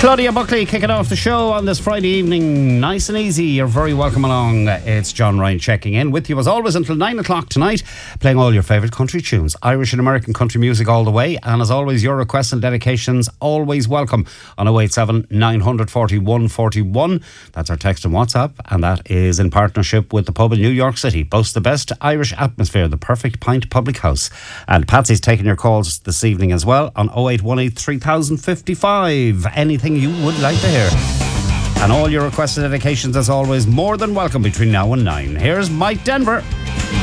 Claudia Buckley kicking off the show on this Friday evening. Nice and easy. You're very welcome along. It's John Ryan checking in with you as always until 9 o'clock tonight, playing all your favourite country tunes, Irish and American country music all the way. And as always, your requests and dedications always welcome on 087 940 141. That's our text and WhatsApp, and that is in partnership with the pub in New York City. Boasts the best Irish atmosphere, the Perfect Pint Public House. And Patsy's taking your calls this evening as well on 0818 3055. Anything you would like to hear. And all your requested dedications, as always, more than welcome between now and 9. Here's Mike Denver.